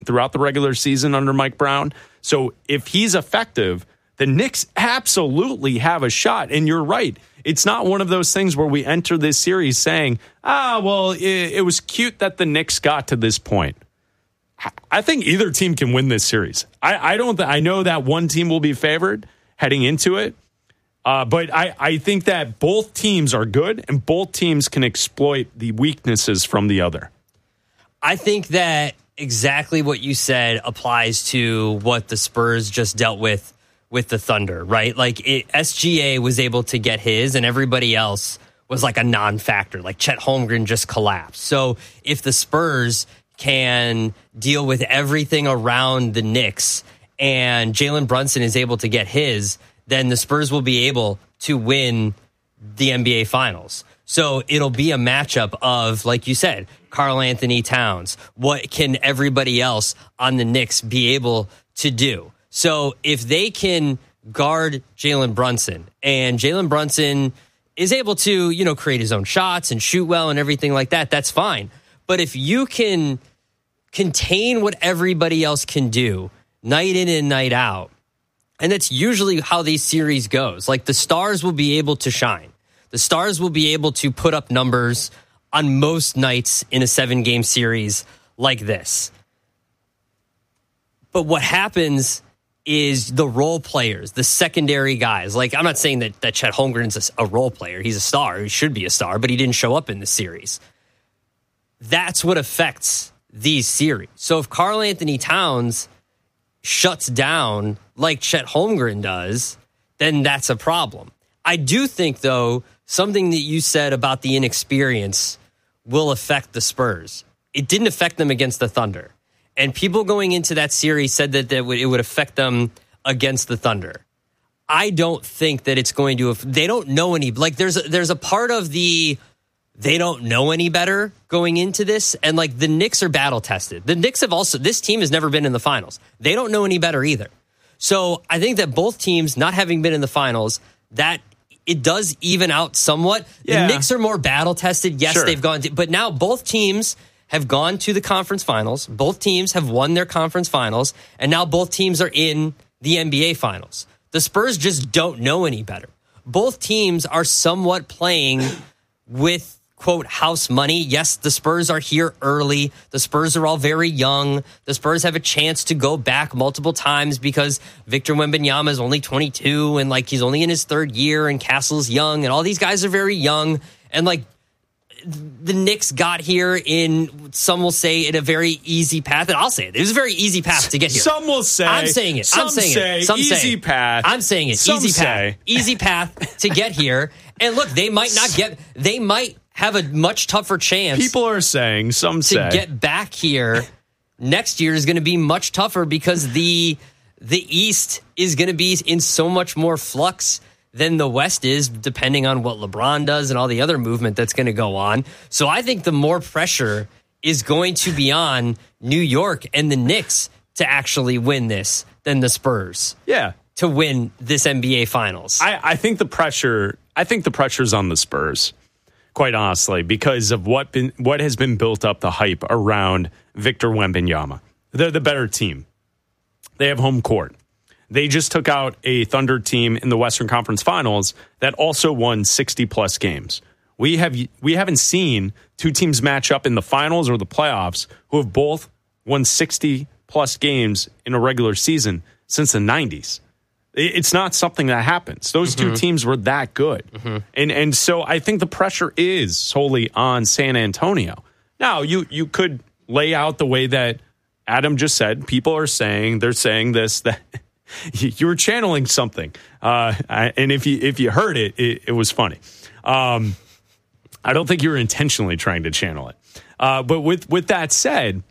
throughout the regular season under Mike Brown. So if he's effective, the Knicks absolutely have a shot. And you're right. It's not one of those things where we enter this series saying, it was cute that the Knicks got to this point. I think either team can win this series. I know that one team will be favored heading into it. But I think that both teams are good and both teams can exploit the weaknesses from the other. I think that exactly what you said applies to what the Spurs just dealt with the Thunder, right? Like SGA was able to get his and everybody else was like a non-factor. Like Chet Holmgren just collapsed. So if the Spurs can deal with everything around the Knicks and Jalen Brunson is able to get his, then the Spurs will be able to win the NBA Finals. So it'll be a matchup of, like you said, Karl Anthony Towns. What can everybody else on the Knicks be able to do? So if they can guard Jalen Brunson and Jalen Brunson is able to, create his own shots and shoot well and everything like that, that's fine. But if you can contain what everybody else can do night in and night out, and that's usually how these series goes. Like the stars will be able to shine. The stars will be able to put up numbers on most nights in a 7-game series like this. But what happens is the role players, the secondary guys. Like, I'm not saying that Chet Holmgren's a role player. He's a star. He should be a star, but he didn't show up in the series. That's what affects these series. So if Karl Anthony Towns shuts down like Chet Holmgren does, then that's a problem. I do think, though, something that you said about the inexperience will affect the Spurs. It didn't affect them against the Thunder. And people going into that series said that it would affect them against the Thunder. I don't think that it's going to. They don't know any. Like there's a part of the they don't know any better going into this, and like the Knicks are battle tested. The Knicks have also. This team has never been in the finals. They don't know any better either. So I think that both teams not having been in the finals, that it does even out somewhat. Yeah. The Knicks are more battle tested. Yes, sure. They've gone, but now both teams have gone to the conference finals. Both teams have won their conference finals, and now both teams are in the NBA finals. The Spurs just don't know any better. Both teams are somewhat playing with, quote, house money. Yes, the Spurs are here early. The Spurs are all very young. The Spurs have a chance to go back multiple times because Victor Wembanyama is only 22 and like he's only in his third year and Castle's young and all these guys are very young. And like the Knicks got here in, some will say, in a very easy path. And I'll say it. It was a very easy path to get here. Some will say. I'm saying it. Some say easy path. I'm saying it. Some easy say. path. Easy path to get here. And look, they might not get, they might have a much tougher chance. People are saying, some say. To get back here next year is going to be much tougher because the East is going to be in so much more flux than the West is, depending on what LeBron does and all the other movement that's going to go on. So I think the more pressure is going to be on New York and the Knicks to actually win this than the Spurs. Yeah. To win this NBA Finals. I think the pressure's on the Spurs, quite honestly, because of what has been built up, the hype around Victor Wembanyama. They're the better team. They have home court. They just took out a Thunder team in the Western Conference Finals that also won 60-plus games. We haven't seen two teams match up in the finals or the playoffs who have both won 60-plus games in a regular season since the 90s. It's not something that happens. Those two teams were that good. And so I think the pressure is solely on San Antonio. Now, you could lay out the way that Adam just said. People are saying, they're saying this, that you were channeling something. And if you heard it, it was funny. I don't think you were intentionally trying to channel it. But with that said,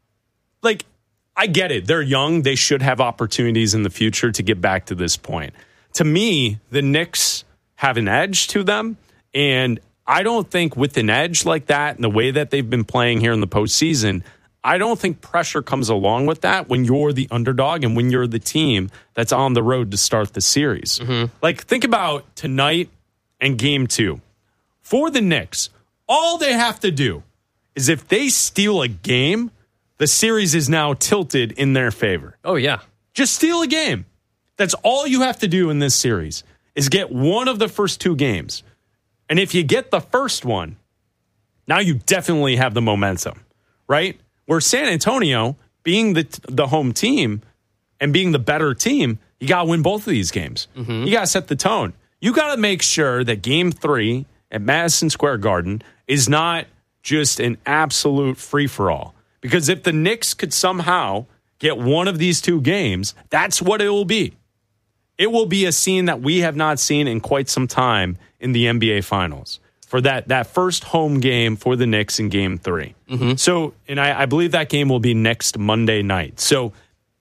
like, I get it. They're young. They should have opportunities in the future to get back to this point. To me, the Knicks have an edge to them. And I don't think with an edge like that and the way that they've been playing here in the postseason, I don't think pressure comes along with that when you're the underdog and when you're the team that's on the road to start the series. Like, think about tonight and game 2. For the Knicks, all they have to do is if they steal a game, the series is now tilted in their favor. Oh, yeah. Just steal a game. That's all you have to do in this series is get one of the first 2 games. And if you get the first one, now you definitely have the momentum, right? Where San Antonio, being the home team and being the better team, you got to win both of these games. You got to set the tone. You got to make sure that game 3 at Madison Square Garden is not just an absolute free-for-all. Because if the Knicks could somehow get one of these 2 games, that's what it will be. It will be a scene that we have not seen in quite some time in the NBA Finals for that first home game for the Knicks in game 3. So, and I believe that game will be next Monday night. So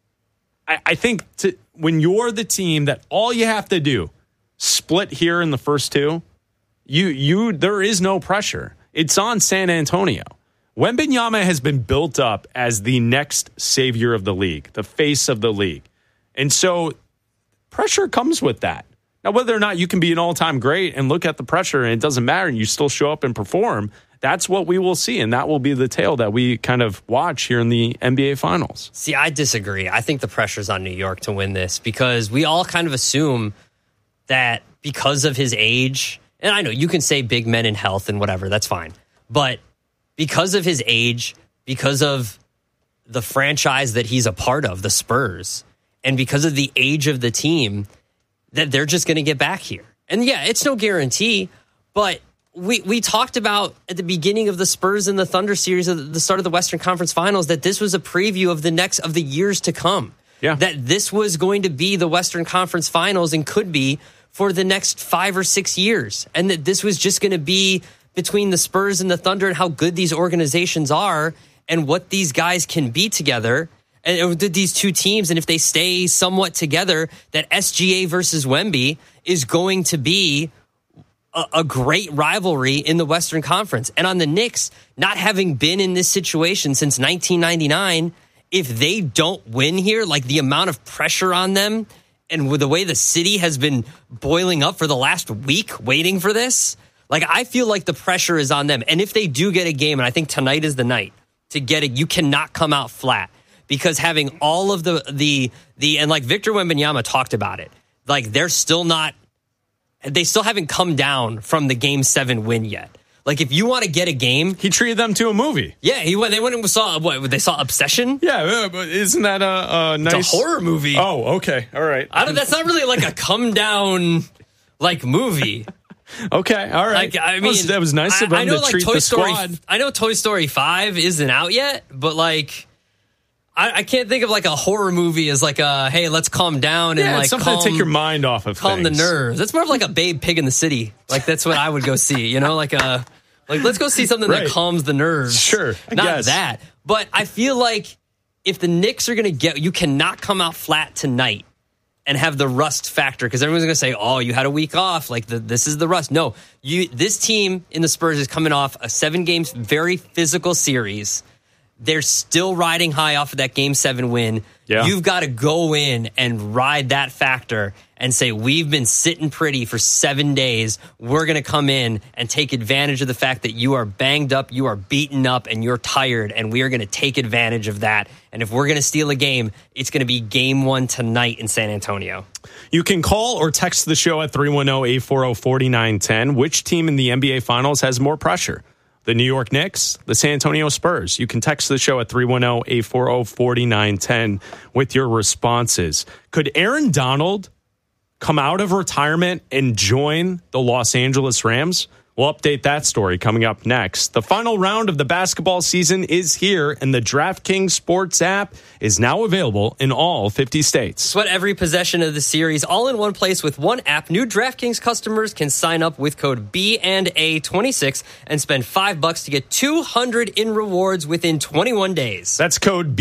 I think when you're the team that all you have to do, split here in the first 2, there is no pressure. It's on San Antonio. Wembanyama has been built up as the next savior of the league, the face of the league. And so pressure comes with that. Now, whether or not you can be an all-time great and look at the pressure and it doesn't matter and you still show up and perform, that's what we will see. And that will be the tale that we kind of watch here in the NBA Finals. See, I disagree. I think the pressure's on New York to win this because we all kind of assume that because of his age, and I know you can say big men in health and whatever, that's fine. But because of his age, because of the franchise that he's a part of, the Spurs, and because of the age of the team, that they're just going to get back here. And yeah, it's no guarantee, but we talked about at the beginning of the Spurs and the Thunder series at the start of the Western Conference Finals that this was a preview of the years to come. Yeah. That this was going to be the Western Conference Finals and could be for the next 5 or 6 years. And that this was just going to be between the Spurs and the Thunder and how good these organizations are and what these guys can be together. And these 2 teams, and if they stay somewhat together, that SGA versus Wemby is going to be a great rivalry in the Western Conference. And on the Knicks, not having been in this situation since 1999, if they don't win here, like the amount of pressure on them and with the way the city has been boiling up for the last week waiting for this, like I feel like the pressure is on them. And if they do get a game, and I think tonight is the night to get it, you cannot come out flat. Because having all of the and like Victor Wembanyama talked about it, like they still haven't come down from the Game 7 win yet. Like if you want to get a game, he treated them to a movie. Yeah, they went and saw they saw Obsession. Yeah, but isn't that a nice? It's a horror movie. Oh, okay, all right. That's not really like a come down like movie. Okay, all right. Like, I mean, that was nice of them to treat the squad. I know Toy Story 5 isn't out yet, but like. I can't think of like a horror movie as like a, hey, let's calm down and like something to take your mind off of calm things. The nerves. That's more of like a Babe Pig in the City. Like that's what I would go see, you know, like let's go see something that calms the nerves. Sure. Not that. But I feel like if the Knicks are going to you cannot come out flat tonight and have the rust factor because everyone's going to say, oh, you had a week off. Like this is the rust. No, this team in the Spurs is coming off a 7-game, very physical series. They're still riding high off of that Game 7 win. Yeah. You've got to go in and ride that factor and say, we've been sitting pretty for 7 days. We're going to come in and take advantage of the fact that you are banged up, you are beaten up, and you're tired, and we are going to take advantage of that. And if we're going to steal a game, it's going to be Game 1 tonight in San Antonio. You can call or text the show at 310-840-4910. Which team in the NBA Finals has more pressure? The New York Knicks, the San Antonio Spurs. You can text the show at 310-840-4910 with your responses. Could Aaron Donald come out of retirement and join the Los Angeles Rams? We'll update that story coming up next. The final round of the basketball season is here, and the DraftKings Sports app is now available in all 50 states. Sweat every possession of the series all in one place with one app. New DraftKings customers can sign up with code B&A26 and spend $5 to get $200 in rewards within 21 days. That's code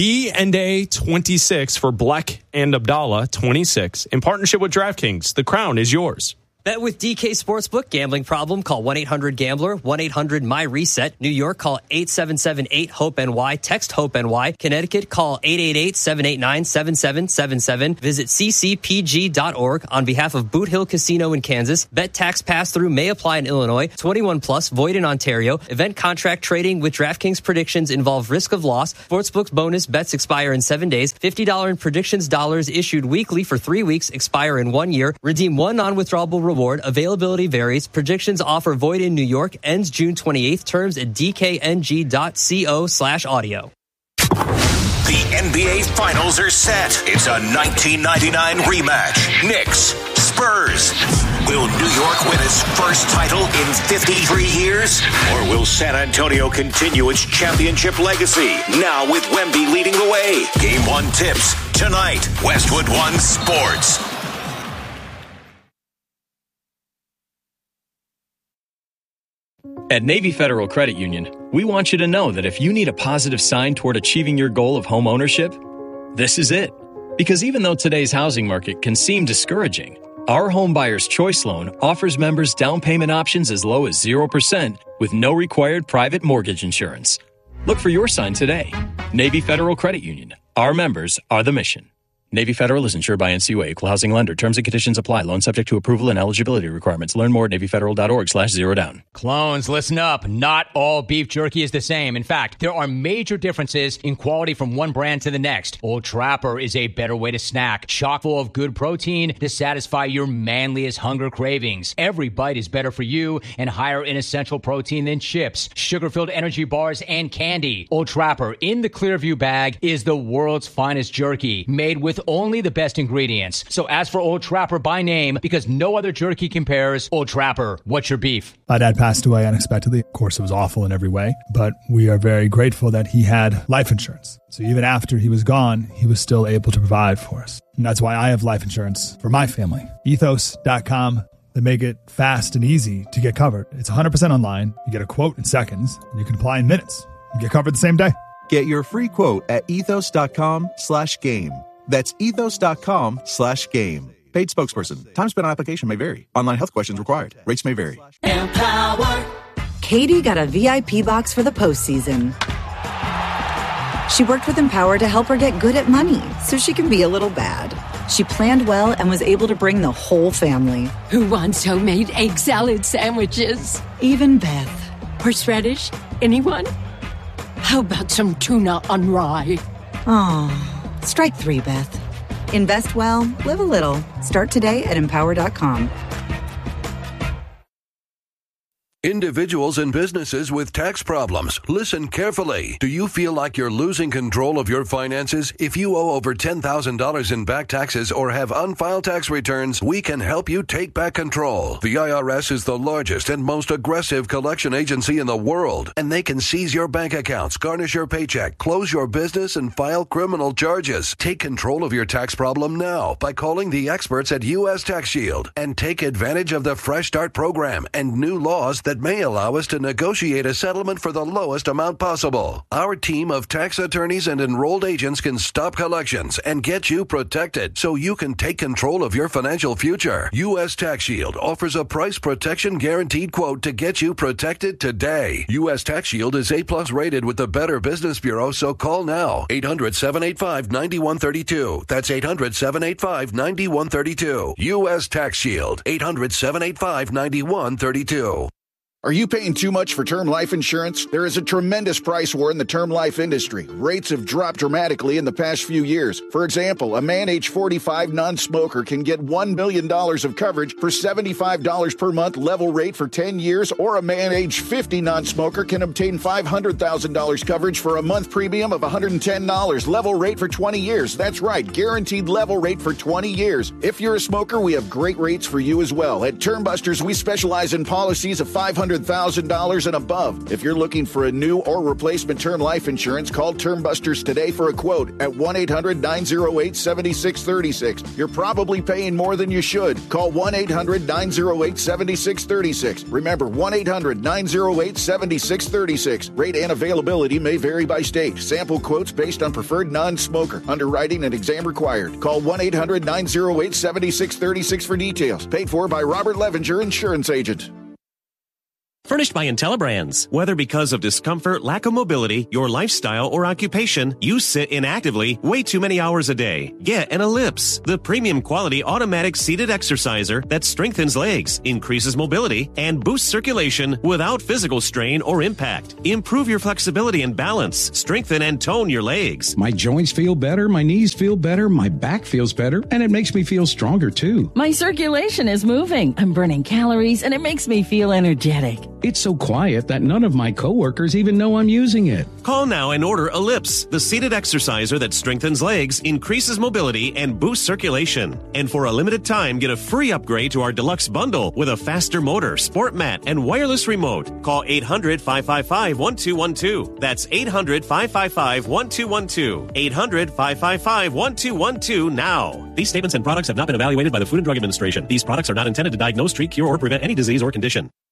B&A26 for Black and Abdallah 26 in partnership with DraftKings. The crown is yours. Bet with DK Sportsbook. Gambling problem? Call 1-800-GAMBLER, 1-800-MY-RESET. New York, call 877-8-HOPE-NY. Text HOPE-NY. Connecticut, call 888-789-7777. Visit ccpg.org on behalf of Boot Hill Casino in Kansas. Bet tax pass-through may apply in Illinois. 21 plus, void in Ontario. Event contract trading with DraftKings predictions involve risk of loss. Sportsbook's bonus bets expire in 7 days. $50 in predictions dollars issued weekly for 3 weeks, expire in 1 year. Redeem one non-withdrawable reward. Availability varies. Predictions offer void in New York. Ends June 28th. Terms at dkng.co/audio. The NBA Finals are set. It's a 1999 rematch. Knicks, Spurs. Will New York win its first title in 53 years? Or will San Antonio continue its championship legacy? Now with Wemby leading the way. Game 1 tips tonight. Westwood One Sports. At Navy Federal Credit Union, we want you to know that if you need a positive sign toward achieving your goal of home ownership, this is it. Because even though today's housing market can seem discouraging, our Home Buyer's Choice Loan offers members down payment options as low as 0% with no required private mortgage insurance. Look for your sign today. Navy Federal Credit Union. Our members are the mission. Navy Federal is insured by NCUA, Equal Housing Lender. Terms and conditions apply. Loan subject to approval and eligibility requirements. Learn more at NavyFederal.org/zerodown. Clones, listen up. Not all beef jerky is the same. In fact, there are major differences in quality from one brand to the next. Old Trapper is a better way to snack, chock full of good protein to satisfy your manliest hunger cravings. Every bite is better for you and higher in essential protein than chips, sugar-filled energy bars, and candy. Old Trapper in the Clearview bag is the world's finest jerky, made with only the best ingredients. So ask for Old Trapper by name because no other jerky compares. Old Trapper, what's your beef? My dad passed away unexpectedly. Of course, it was awful in every way, but we are very grateful that he had life insurance. So even after he was gone, he was still able to provide for us. And that's why I have life insurance for my family. Ethos.com. They make it fast and easy to get covered. It's 100% online. You get a quote in seconds, and you can apply in minutes. You get covered the same day. Get your free quote at ethos.com/game. That's ethos.com/game. Paid spokesperson. Time spent on application may vary. Online health questions required. Rates may vary. Empower. Katie got a VIP box for the postseason. She worked with Empower to help her get good at money so she can be a little bad. She planned well and was able to bring the whole family. Who wants homemade egg salad sandwiches? Even Beth. Horseradish? Anyone? How about some tuna on rye? Oh, strike 3, Beth. Invest well, live a little. Start today at Empower.com. Individuals and businesses with tax problems, listen carefully. Do you feel like you're losing control of your finances? If you owe over $10,000 in back taxes or have unfiled tax returns, we can help you take back control. The IRS is the largest and most aggressive collection agency in the world, and they can seize your bank accounts, garnish your paycheck, close your business, and file criminal charges. Take control of your tax problem now by calling the experts at U.S. Tax Shield and take advantage of the Fresh Start program and new laws that may allow us to negotiate a settlement for the lowest amount possible. Our team of tax attorneys and enrolled agents can stop collections and get you protected so you can take control of your financial future. U.S. Tax Shield offers a price protection guaranteed quote to get you protected today. U.S. Tax Shield is A+ rated with the Better Business Bureau, so call now. 800-785-9132. That's 800-785-9132. U.S. Tax Shield. 800-785-9132. Are you paying too much for term life insurance? There is a tremendous price war in the term life industry. Rates have dropped dramatically in the past few years. For example, a man age 45 non-smoker can get $1 million of coverage for $75 per month level rate for 10 years, or a man age 50 non-smoker can obtain $500,000 coverage for a month premium of $110 level rate for 20 years. That's right, guaranteed level rate for 20 years. If you're a smoker, we have great rates for you as well. At Term Busters, we specialize in policies of $500 $100,000 and above. If you're looking for a new or replacement term life insurance, call Term Busters today for a quote at 1-800-908-7636. You're probably paying more than you should. Call 1-800-908-7636. Remember, 1-800-908-7636. Rate and availability may vary by state. Sample quotes based on preferred non-smoker. Underwriting and exam required. Call 1-800-908-7636 for details. Paid for by Robert Levinger, Insurance Agent. Furnished by IntelliBrands. Whether because of discomfort, lack of mobility, your lifestyle, or occupation, you sit inactively way too many hours a day. Get an Ellipse, the premium quality automatic seated exerciser that strengthens legs, increases mobility, and boosts circulation without physical strain or impact. Improve your flexibility and balance. Strengthen and tone your legs. My joints feel better, my knees feel better, my back feels better, and it makes me feel stronger too. My circulation is moving. I'm burning calories, and it makes me feel energetic. It's so quiet that none of my coworkers even know I'm using it. Call now and order Ellipse, the seated exerciser that strengthens legs, increases mobility, and boosts circulation. And for a limited time, get a free upgrade to our deluxe bundle with a faster motor, sport mat, and wireless remote. Call 800-555-1212. That's 800-555-1212. 800-555-1212 now. These statements and products have not been evaluated by the Food and Drug Administration. These products are not intended to diagnose, treat, cure, or prevent any disease or condition.